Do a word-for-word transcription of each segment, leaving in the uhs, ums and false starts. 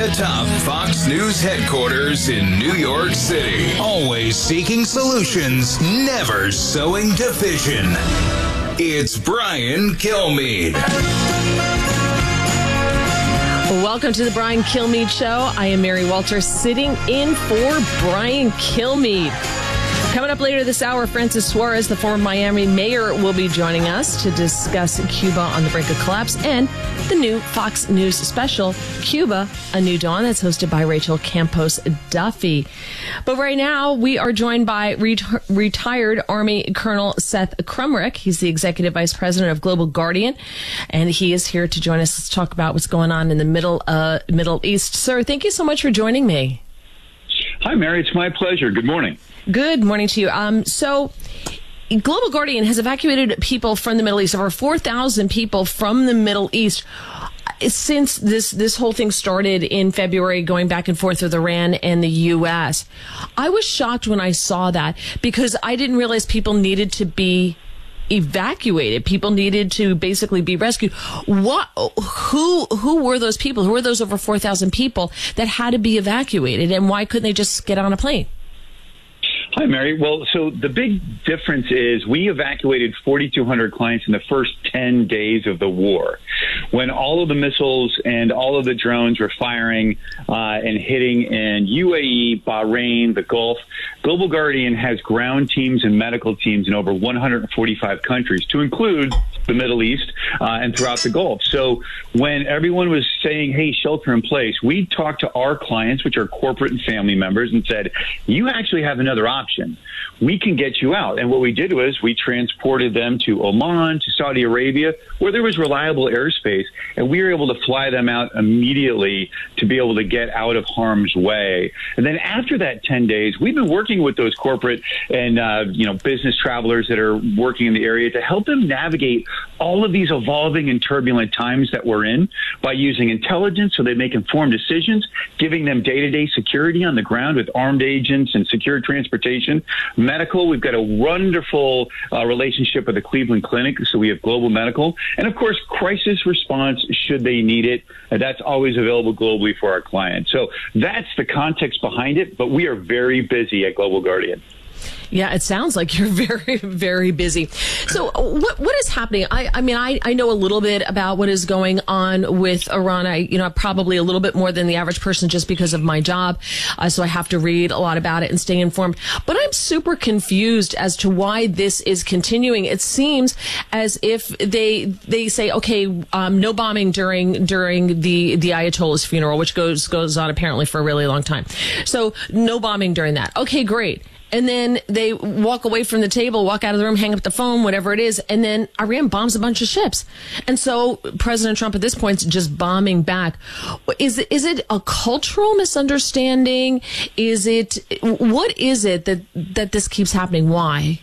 the top Fox News headquarters in New York City. Always seeking solutions, never sowing division. It's Brian Kilmeade. Welcome to the Brian Kilmeade Show. I am Mary Walter, sitting in for Brian Kilmeade. Coming up later this hour, Francis Suarez, the former Miami mayor, will be joining us to discuss Cuba on the brink of collapse and the new Fox News special, Cuba, A New Dawn, that's hosted by Rachel Campos Duffy. But right now, we are joined by ret- retired Army Colonel Seth Crumrick. He's the Executive Vice President of Global Guardian, and he is here to join us to talk about what's going on in the Middle, uh, Middle East. Sir, thank you so much for joining me. Hi, Mary. It's my pleasure. Good morning. Good morning to you. Um, so, Global Guardian has evacuated people from the Middle East, over four thousand people from the Middle East. Since this, this whole thing started in February, going back and forth with Iran and the U S, I was shocked when I saw that because I didn't realize people needed to be evacuated. People needed to basically be rescued. What? Who? Who were those people? Who were those over four thousand people that had to be evacuated? And why couldn't they just get on a plane? Hi, Mary. Well, so the big difference is we evacuated forty-two hundred clients in the first ten days of the war, when all of the missiles and all of the drones were firing uh, and hitting in U A E, Bahrain, the Gulf. Global Guardian has ground teams and medical teams in over one hundred forty-five countries, to include the Middle East uh, and throughout the Gulf. So when everyone was saying, hey, shelter in place, we talked to our clients, which are corporate and family members, and said, you actually have another option. We can get you out. And what we did was we transported them to Oman, to Saudi Arabia, where there was reliable airspace, and we were able to fly them out immediately to be able to get out of harm's way. And then after that ten days, we've been working with those corporate and uh, you know business travelers that are working in the area to help them navigate all of these evolving and turbulent times that we're in by using intelligence so they make informed decisions, giving them day-to-day security on the ground with armed agents and secure transportation. Medical, we've got a wonderful uh, relationship with the Cleveland Clinic, so we have Global Medical. And, of course, crisis response should they need it. And that's always available globally for our clients. So that's the context behind it, but we are very busy at Global Guardian. Yeah, it sounds like you're very, very busy. So what what is happening? I, I mean, I, I know a little bit about what is going on with Iran. I, you know, probably a little bit more than the average person just because of my job. Uh, so I have to read a lot about it and stay informed. But I'm super confused as to why this is continuing. It seems as if they they say, okay, um, no bombing during during the, the Ayatollah's funeral, which goes goes on apparently for a really long time. So no bombing during that. Okay, great. And then they walk away from the table, walk out of the room, hang up the phone, whatever it is. And then Iran bombs a bunch of ships. And so President Trump at this point is just bombing back. Is it, is it a cultural misunderstanding? Is it, what is it that, that this keeps happening? Why?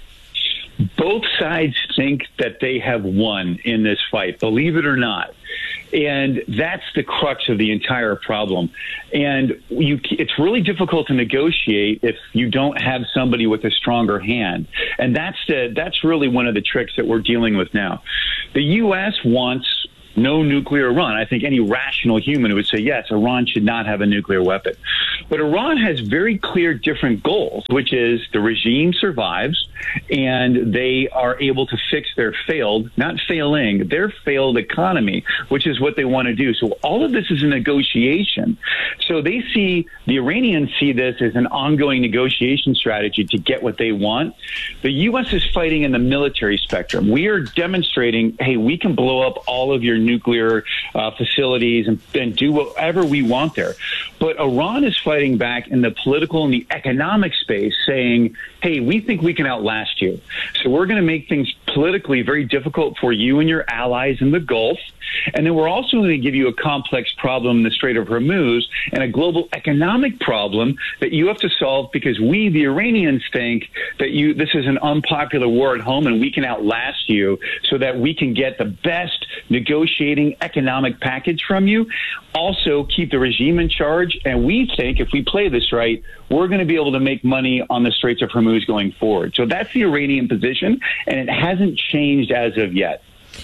Both sides think that they have won in this fight, believe it or not. And that's the crux of the entire problem. And you, it's really difficult to negotiate if you don't have somebody with a stronger hand. And that's the, that's really one of the tricks that we're dealing with now. The U S wants no nuclear Iran. I think any rational human would say, yes, Iran should not have a nuclear weapon. But Iran has very clear different goals, which is the regime survives and they are able to fix their failed, not failing, their failed economy, which is what they want to do. So all of this is a negotiation. So they see, the Iranians see this as an ongoing negotiation strategy to get what they want. The U S is fighting in the military spectrum. We are demonstrating, hey, we can blow up all of your nuclear uh, facilities and, and do whatever we want there. But Iran is fighting back in the political and the economic space, saying, hey, we think we can outlast you. So we're going to make things politically very difficult for you and your allies in the Gulf. And then we're also going to give you a complex problem in the Strait of Hormuz and a global economic problem that you have to solve because we, the Iranians, think that you this is an unpopular war at home and we can outlast you so that we can get the best negotiating economic package from you. Also, keep the regime in charge. And we think if we play this right, we're going to be able to make money on the Straits of Hormuz going forward. So that's the Iranian position, and it hasn't changed as of yet.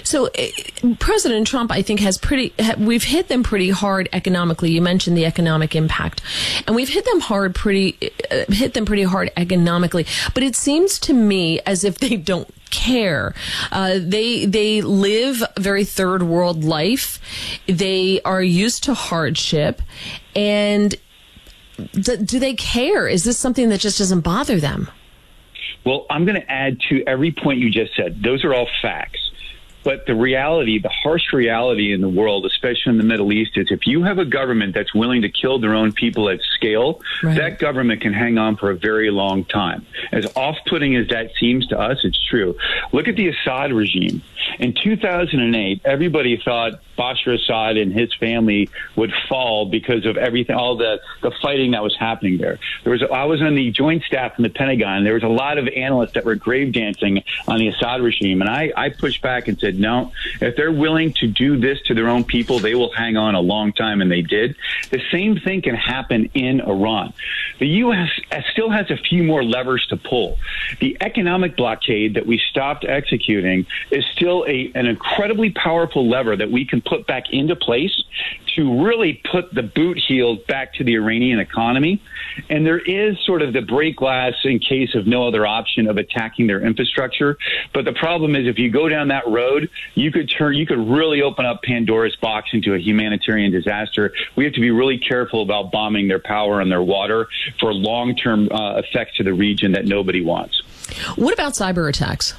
So uh, President Trump, I think, has pretty, ha, we've hit them pretty hard economically. You mentioned the economic impact, and we've hit them hard, pretty, uh, hit them pretty hard economically. But it seems to me as if they don't care. Uh, they they live a very third world life. They are used to hardship, and do, do they care? Is this something that just doesn't bother them? Well, I'm going to add to every point you just said. Those are all facts. But the reality, the harsh reality in the world, especially in the Middle East, is if you have a government that's willing to kill their own people at scale, right, that government can hang on for a very long time. As off-putting as that seems to us, it's true. Look at the Assad regime. In two thousand eight, everybody thought Bashar Assad and his family would fall because of everything, all the, the fighting that was happening there. There was, I was on the joint staff in the Pentagon. There was a lot of analysts that were grave dancing on the Assad regime. And I, I pushed back and said, no, if they're willing to do this to their own people, they will hang on a long time. And they did. The same thing can happen in Iran. The U S still has a few more levers to pull. The economic blockade that we stopped executing is still a, an incredibly powerful lever that we can put back into place to really put the boot heel back to the Iranian economy. And there is sort of the break glass in case of no other option of attacking their infrastructure. But the problem is if you go down that road, you could turn, you could really open up Pandora's box into a humanitarian disaster. We have to be really careful about bombing their power and their water for long-term uh, effects to the region that nobody wants. What about cyber attacks?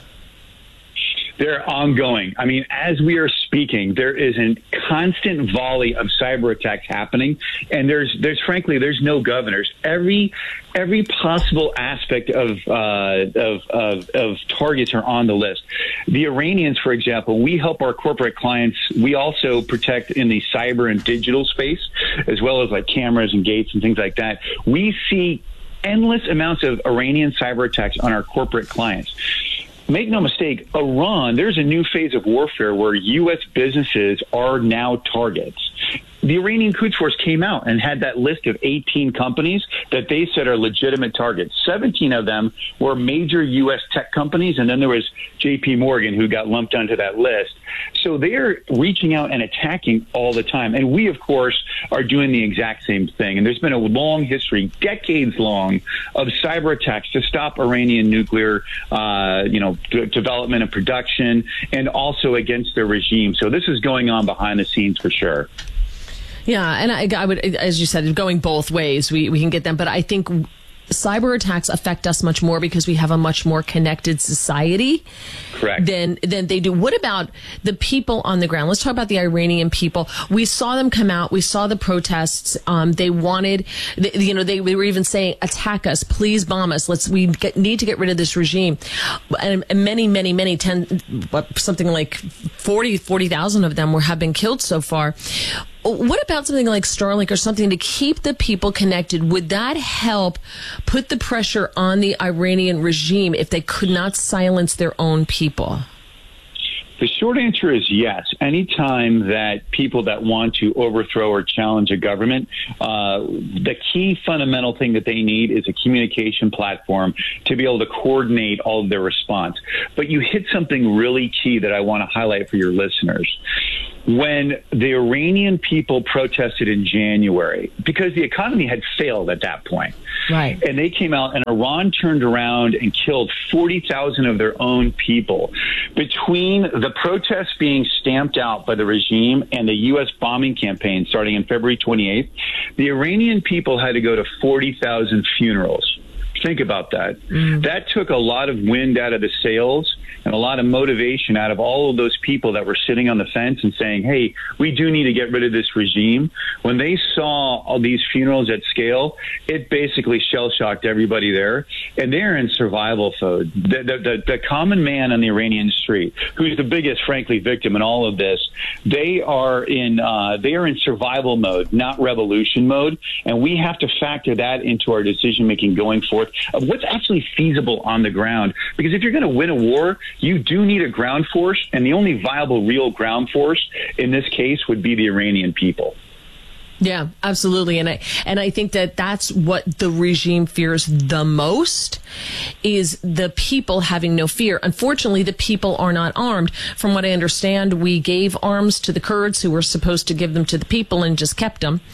They're ongoing. I mean, as we are speaking, there is a constant volley of cyber attacks happening, and there's, there's frankly, there's no governors. Every, every possible aspect of, uh, of, of, of targets are on the list. The Iranians, for example, we help our corporate clients. We also protect in the cyber and digital space, as well as like cameras and gates and things like that. We see endless amounts of Iranian cyber attacks on our corporate clients. Make no mistake, Iran, there's a new phase of warfare where U S businesses are now targets. The Iranian Quds Force came out and had that list of eighteen companies that they said are legitimate targets. seventeen of them were major U S tech companies, and then there was J P Morgan who got lumped onto that list. So they're reaching out and attacking all the time. And we, of course, are doing the exact same thing. And there's been a long history, decades long, of cyber attacks to stop Iranian nuclear uh, you know, d- development and production, and also against their regime. So this is going on behind the scenes for sure. Yeah, and I, I would, as you said, going both ways, we, we can get them. But I think cyber attacks affect us much more because we have a much more connected society. Correct. Than, than they do. What about the people on the ground? Let's talk about the Iranian people. We saw them come out. We saw the protests. Um, they wanted, they, you know, they, they were even saying, attack us, please bomb us. Let's, we get, need to get rid of this regime. And, and many, many, many, ten, something like forty, forty thousand of them were, have been killed so far. What about something like Starlink or something to keep the people connected? Would that help put the pressure on the Iranian regime if they could not silence their own people? The short answer is yes. Anytime that people that want to overthrow or challenge a government, uh, the key fundamental thing that they need is a communication platform to be able to coordinate all of their response. But you hit something really key that I want to highlight for your listeners. When the Iranian people protested in January, because the economy had failed at that point, right, and they came out and Iran turned around and killed forty thousand of their own people. Between the protests being stamped out by the regime and the U S bombing campaign starting in February twenty-eighth, the Iranian people had to go to forty thousand funerals. Think about that. Mm. That took a lot of wind out of the sails and a lot of motivation out of all of those people that were sitting on the fence and saying, hey, we do need to get rid of this regime. When they saw all these funerals at scale, it basically shell-shocked everybody there. And they're in survival mode. The, the, the, the common man on the Iranian street, who's the biggest, frankly, victim in all of this, they are in uh, they are in survival mode, not revolution mode. And we have to factor that into our decision-making going forth of what's actually feasible on the ground. Because if you're going to win a war, you do need a ground force, and the only viable real ground force in this case would be the Iranian people. Yeah, absolutely. And I and I think that that's what the regime fears the most, is the people having no fear. Unfortunately, the people are not armed. From what I understand, we gave arms to the Kurds, who were supposed to give them to the people, and just kept them.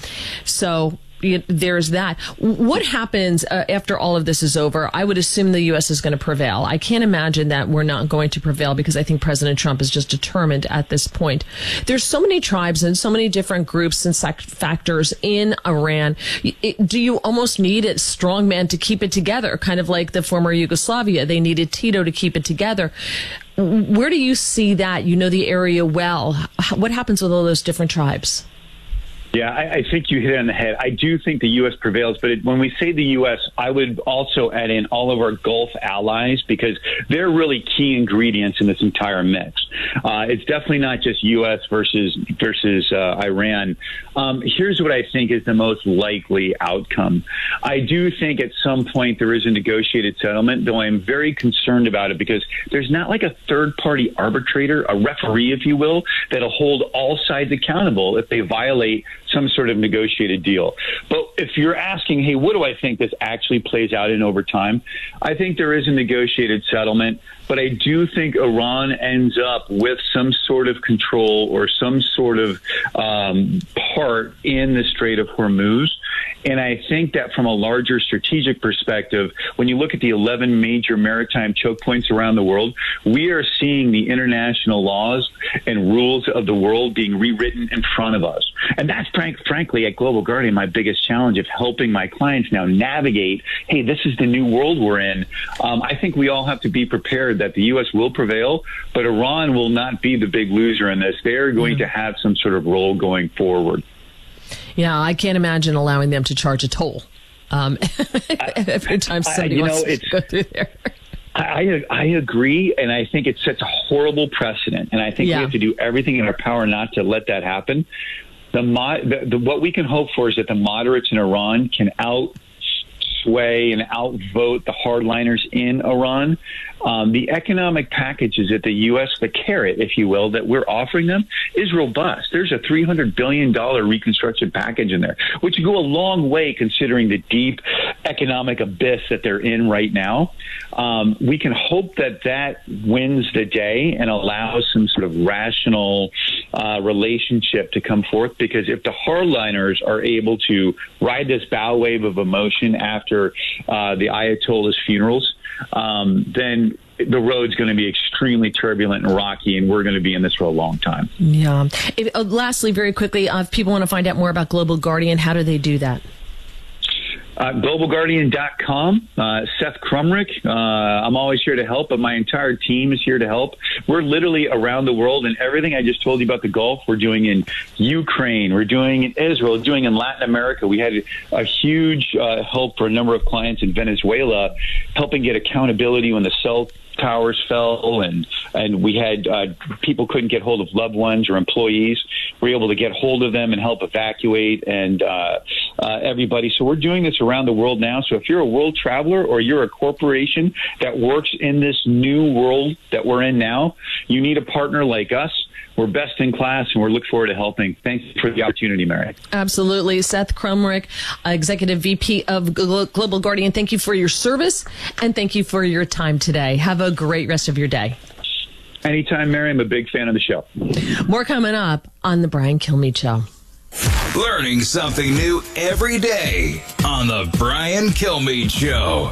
So there's that. What happens uh, after all of this is over? I would assume the U S is going to prevail. I can't imagine that we're not going to prevail, because I think President Trump is just determined at this point. There's so many tribes and so many different groups and sec- factors in Iran. It, do you almost need a strong man to keep it together? Kind of like the former Yugoslavia. They needed Tito to keep it together. Where do you see that? You know the area well. What happens with all those different tribes? Yeah, I, I think you hit it on the head. I do think the U S prevails, but it, when we say the U S, I would also add in all of our Gulf allies, because they're really key ingredients in this entire mix. Uh, it's definitely not just U S versus versus uh, Iran. Um, here's what I think is the most likely outcome. I do think at some point there is a negotiated settlement, though I'm very concerned about it, because there's not like a third-party arbitrator, a referee, if you will, that'll hold all sides accountable if they violate some sort of negotiated deal. But if you're asking, hey, what do I think this actually plays out in over time? I think there is a negotiated settlement, but I do think Iran ends up with some sort of control or some sort of um, part in the Strait of Hormuz. And I think that from a larger strategic perspective, when you look at the eleven major maritime choke points around the world, we are seeing the international laws and rules of the world being rewritten in front of us. And that's, frank, frankly, at Global Guardian, my biggest challenge of helping my clients now navigate, hey, this is the new world we're in. Um, I think we all have to be prepared that the U S will prevail, but Iran will not be the big loser in this. They're going mm-hmm. to have some sort of role going forward. Yeah, I can't imagine allowing them to charge a toll um, every time somebody I, you wants know, to go through there. I, I agree, and I think it sets a horrible precedent, and I think yeah. we have to do everything in our power not to let that happen. The, the, the what we can hope for is that the moderates in Iran can outsway and outvote the hardliners in Iran. Um, the economic packages that the U S, the carrot, if you will, that we're offering them is robust. There's a three hundred billion dollars reconstruction package in there, which would go a long way considering the deep economic abyss that they're in right now. Um, we can hope that that wins the day and allows some sort of rational uh, relationship to come forth, because if the hardliners are able to ride this bow wave of emotion after uh, the Ayatollah's funerals, um, then the road's going to be extremely turbulent and rocky, and we're going to be in this for a long time. Yeah. If, uh, lastly, very quickly, uh, if people want to find out more about Global Guardian, how do they do that? Uh, global guardian dot com. Uh, Seth Crumrick. Uh, I'm always here to help, but my entire team is here to help. We're literally around the world, and everything I just told you about the Gulf, we're doing in Ukraine, we're doing in Israel, we're doing in Latin America. We had a huge uh, help for a number of clients in Venezuela, helping get accountability when the cell towers fell, and and we had uh, people couldn't get hold of loved ones or employees. We were able to get hold of them and help evacuate and uh, uh, everybody. So we're doing this around the world now. So if you're a world traveler or you're a corporation that works in this new world that we're in now, you need a partner like us. We're best in class, and we're looking forward to helping. Thanks for the opportunity, Mary. Absolutely. Seth Crumrick, Executive V P of Global Guardian, thank you for your service, and thank you for your time today. Have a great rest of your day. Anytime, Mary. I'm a big fan of the show. More coming up on The Brian Kilmeade Show. Learning something new every day on The Brian Kilmeade Show.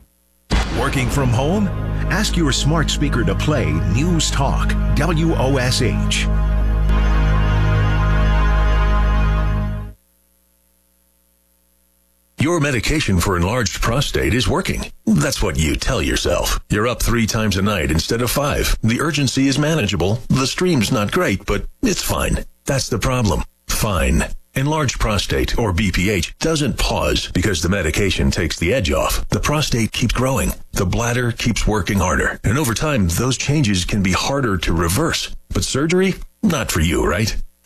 Working from home? Ask your smart speaker to play News Talk, W O S H. Your medication for enlarged prostate is working. That's what you tell yourself. You're up three times a night instead of five. The urgency is manageable. The stream's not great, but it's fine. That's the problem. Fine. Enlarged prostate, or B P H, doesn't pause because the medication takes the edge off. The prostate keeps growing. The bladder keeps working harder. And over time, those changes can be harder to reverse. But surgery? Not for you, right?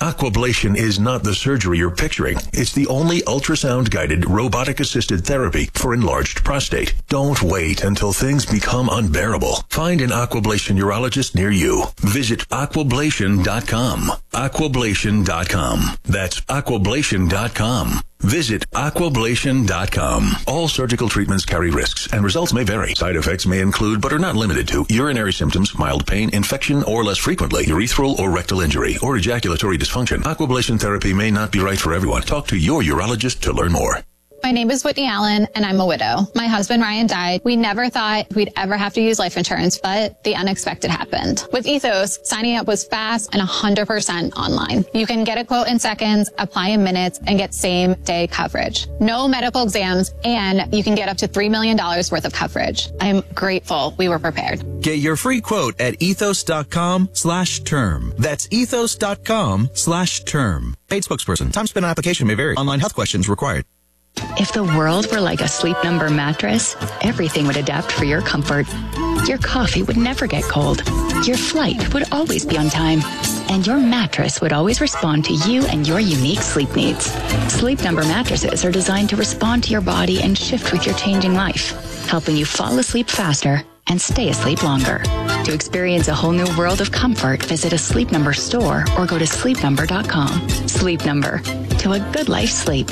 Aquablation is not the surgery you're picturing. It's the only ultrasound-guided, robotic-assisted therapy for enlarged prostate. Don't wait until things become unbearable. Find an Aquablation urologist near you. Visit aquablation dot com. aquablation dot com. That's aquablation dot com. Visit aquablation dot com. All surgical treatments carry risks, and results may vary. Side effects may include, but are not limited to, urinary symptoms, mild pain, infection, or less frequently, urethral or rectal injury, or ejaculatory dysfunction. Aquablation therapy may not be right for everyone. Talk to your urologist to learn more. My name is Whitney Allen, and I'm a widow. My husband, Ryan, died. We never thought we'd ever have to use life insurance, but the unexpected happened. With Ethos, signing up was fast and one hundred percent online. You can get a quote in seconds, apply in minutes, and get same-day coverage. No medical exams, and you can get up to three million dollars worth of coverage. I'm grateful we were prepared. Get your free quote at ethos.com slash term. That's ethos.com slash term. Paid spokesperson. Time spent on application may vary. Online health questions required. If the world were like a Sleep Number mattress, everything would adapt for your comfort. Your coffee would never get cold. Your flight would always be on time. And your mattress would always respond to you and your unique sleep needs. Sleep Number mattresses are designed to respond to your body and shift with your changing life, helping you fall asleep faster and stay asleep longer. To experience a whole new world of comfort, visit a Sleep Number store or go to sleep number dot com. Sleep Number. To a good life sleep.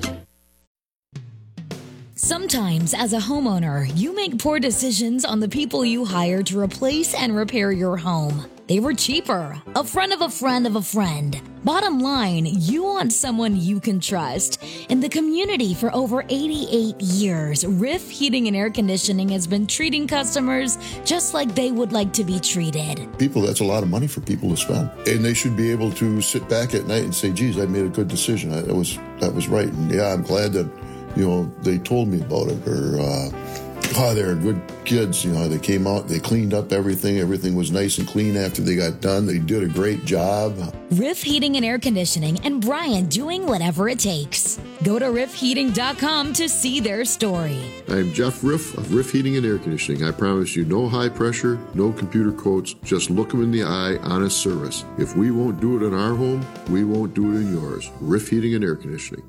Sometimes, as a homeowner, you make poor decisions on the people you hire to replace and repair your home. They were cheaper, a friend of a friend of a friend. Bottom line, you want someone you can trust. In the community for over eighty-eight years, Riff Heating and Air Conditioning has been treating customers just like they would like to be treated. People, that's a lot of money for people to spend. And they should be able to sit back at night and say, geez, I made a good decision. I, that was that was right. And yeah, I'm glad that, you know, they told me about it, or, uh, oh, they're good kids. You know, they came out, they cleaned up everything. Everything was nice and clean after they got done. They did a great job. Riff Heating and Air Conditioning, and Brian doing whatever it takes. Go to riff heating dot com to see their story. I'm Jeff Riff of Riff Heating and Air Conditioning. I promise you no high pressure, no computer quotes, just look them in the eye, honest service. If we won't do it in our home, we won't do it in yours. Riff Heating and Air Conditioning.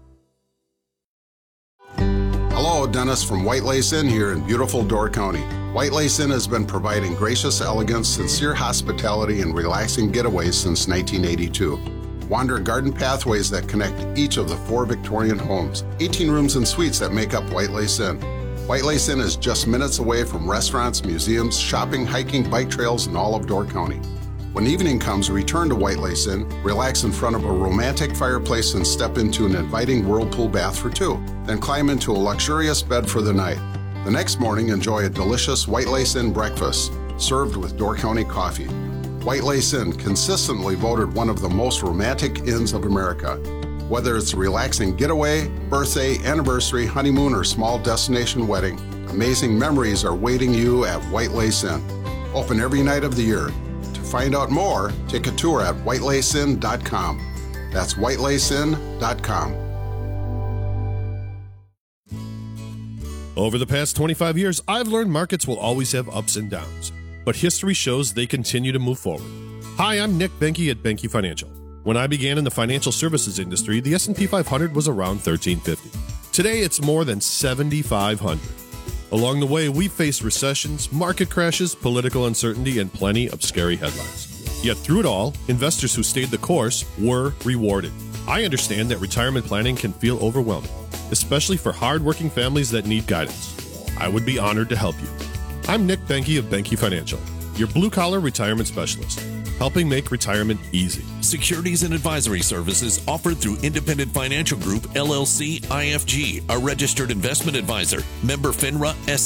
Hello, Dennis from White Lace Inn here in beautiful Door County. White Lace Inn has been providing gracious elegance, sincere hospitality, and relaxing getaways since nineteen eighty-two. Wander garden pathways that connect each of the four Victorian homes, eighteen rooms and suites that make up White Lace Inn. White Lace Inn is just minutes away from restaurants, museums, shopping, hiking, bike trails, and all of Door County. When evening comes, return to White Lace Inn, relax in front of a romantic fireplace, and step into an inviting whirlpool bath for two. Then climb into a luxurious bed for the night. The next morning, enjoy a delicious White Lace Inn breakfast, served with Door County coffee. White Lace Inn, consistently voted one of the most romantic inns of America. Whether it's a relaxing getaway, birthday, anniversary, honeymoon, or small destination wedding, amazing memories are waiting you at White Lace Inn. Open every night of the year. To find out more, take a tour at white lace inn dot com. That's white lace inn dot com. Over the past twenty-five years, I've learned markets will always have ups and downs, but history shows they continue to move forward. Hi, I'm Nick Benke at Benke Financial. When I began in the financial services industry, the S and P five hundred was around thirteen fifty. Today, it's more than seventy-five hundred. Along the way, we've faced recessions, market crashes, political uncertainty, and plenty of scary headlines. Yet through it all, investors who stayed the course were rewarded. I understand that retirement planning can feel overwhelming, especially for hardworking families that need guidance. I would be honored to help you. I'm Nick Benke of Benke Financial, your blue-collar retirement specialist, helping make retirement easy. Securities and advisory services offered through Independent Financial Group, L L C, I F G, a registered investment advisor. Member FINRA, S